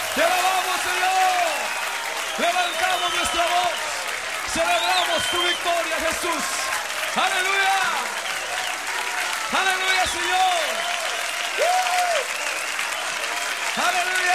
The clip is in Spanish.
Te alabamos, Señor. Levantamos nuestra voz. Celebramos tu victoria, Jesús. Aleluya. Aleluya, Señor. Aleluya.